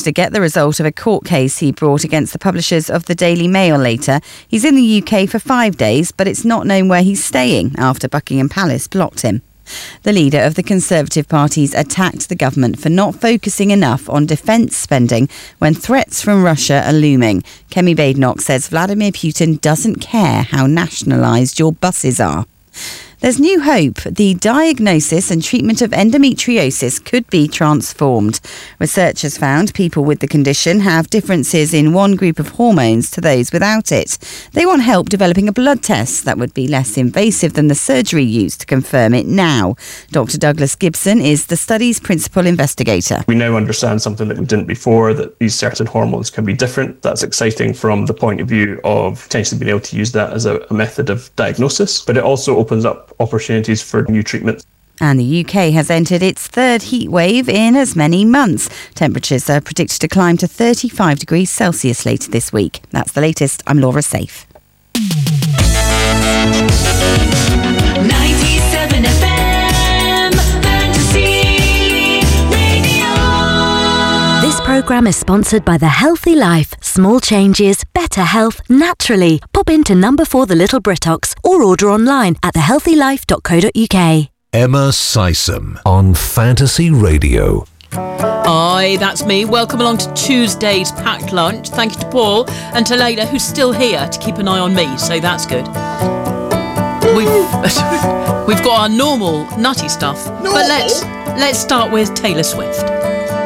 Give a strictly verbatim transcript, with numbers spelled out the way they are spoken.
to get the result of a court case he brought against the publishers of the Daily Mail later. He's in the U K for five days, but it's not known where he's staying after Buckingham Palace blocked him. The leader of the Conservative Party's attacked the government for not focusing enough on defence spending when threats from Russia are looming. Kemi Badenoch says Vladimir Putin doesn't care how nationalised your buses are. There's new hope. The diagnosis and treatment of endometriosis could be transformed. Researchers found people with the condition have differences in one group of hormones to those without it. They want help developing a blood test that would be less invasive than the surgery used to confirm it now. Doctor Douglas Gibson is the study's principal investigator. We now understand something that we didn't before, that these certain hormones can be different. That's exciting from the point of view of potentially being able to use that as a, a method of diagnosis, but it also opens up opportunities for new treatments. And the U K has entered its third heat wave in as many months. Temperatures are predicted to climb to thirty-five degrees Celsius later this week. That's the latest. I'm Laura Safe. ninety-seven F M, Fantasy Radio. This programme is sponsored by The Healthy Life. Small changes, better health, naturally. Pop into number four The Little Britox or order online at the healthy life dot co dot uk. Emma Sisam on Fantasy Radio. Hi, that's me. Welcome along to Tuesday's packed lunch. Thank you to Paul and to Layla, who's still here to keep an eye on me, so that's good. We've we've got our normal nutty stuff, No. but let's let's start with Taylor Swift.